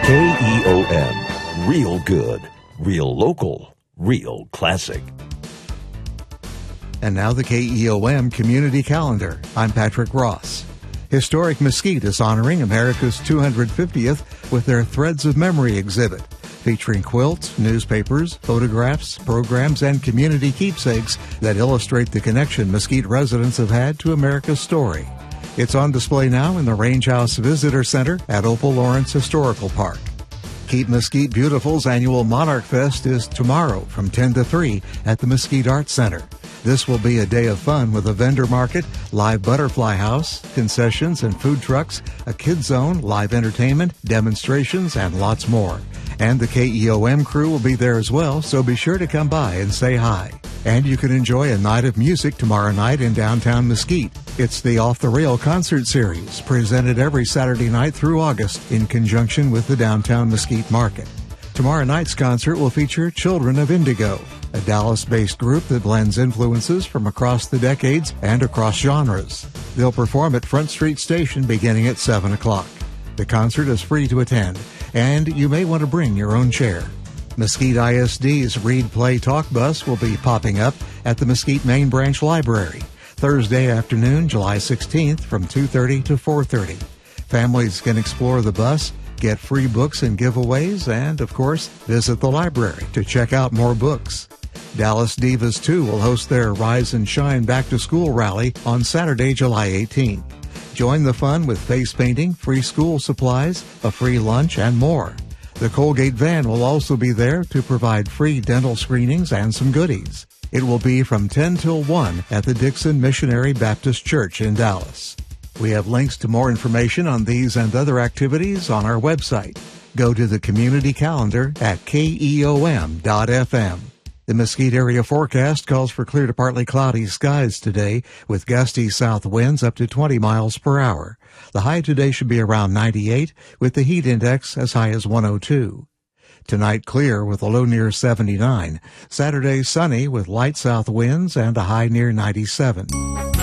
KEOM, real good, real local, real classic. And now the KEOM Community Calendar. I'm Patrick Ross. Historic Mesquite is honoring America's 250th with their Threads of Memory exhibit, featuring quilts, newspapers, photographs, programs, and community keepsakes that illustrate the connection Mesquite residents have had to America's story. It's on display now in the Range House Visitor Center at Opal Lawrence Historical Park. Keep Mesquite Beautiful's annual Monarch Fest is tomorrow from 10 to 3 at the Mesquite Arts Center. This will be a day of fun with a vendor market, live butterfly house, concessions and food trucks, a kids zone, live entertainment, demonstrations, and lots more. And the KEOM crew will be there as well, so be sure to come by and say hi. And you can enjoy a night of music tomorrow night in downtown Mesquite. It's the Off the Rail concert series, presented every Saturday night through August in conjunction with the downtown Mesquite Market. Tomorrow night's concert will feature Children of Indigo, a Dallas-based group that blends influences from across the decades and across genres. They'll perform at Front Street Station beginning at 7 o'clock. The concert is free to attend, and you may want to bring your own chair. Mesquite ISD's Read Play Talk bus will be popping up at the Mesquite Main Branch Library Thursday afternoon, July 16th from 2:30 to 4:30. Families can explore the bus, get free books and giveaways, and, of course, visit the library to check out more books. Dallas Divas 2 will host their Rise and Shine Back to School rally on Saturday, July 18th. Join the fun with face painting, free school supplies, a free lunch, and more. The Colgate van will also be there to provide free dental screenings and some goodies. It will be from 10 till 1 at the Dixon Missionary Baptist Church in Dallas. We have links to more information on these and other activities on our website. Go to the community calendar at keom.fm. The Mesquite area forecast calls for clear to partly cloudy skies today with gusty south winds up to 20 miles per hour. The high today should be around 98 with the heat index as high as 102. Tonight clear with a low near 79. Saturday sunny with light south winds and a high near 97.